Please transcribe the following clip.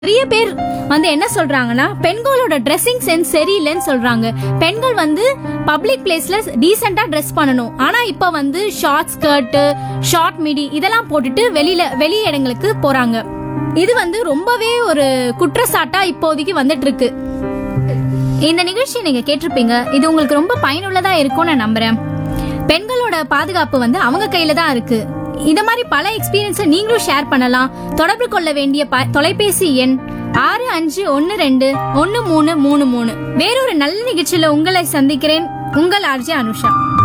நிறைய பேர் என்ன சொல்றாங்கன்னா பெண்களோட ட்ரெஸ்ஸிங் சென்ஸ் சரியில்லைன்னு சொல்றாங்க. பெண்கள் பப்ளிக் பிளேஸ்ல டீசெண்டா ட்ரெஸ் பண்ணணும். ஆனா இப்ப ஷார்ட் ஸ்கர்ட், ஷார்ட் மிடி இதெல்லாம் போட்டுட்டு வெளி இடங்களுக்கு போறாங்க. இது ரொம்பவே ஒரு குற்றச்சாட்டா இப்போதைக்கு வந்துட்டு இருக்கு. இந்த நிகழ்ச்சியை நீங்க கேட்டிருப்பீங்க. இது உங்களுக்கு ரொம்ப பயனுள்ளதா இருக்கும்னு நான் நம்புறேன். பெண்களோட பாதுகாப்பு அவங்க கையில தான் இருக்கு. இந்த மாதிரி பல எக்ஸ்பீரியன்ஸை நீங்களும் ஷேர் பண்ணலாம். தொடர்பு கொள்ள வேண்டிய தொலைபேசி எண் 65121333. வேறொரு நல்ல நிகழ்ச்சியில உங்களை சந்திக்கிறேன். உங்கள் ஆர்ஜே அனுஷா.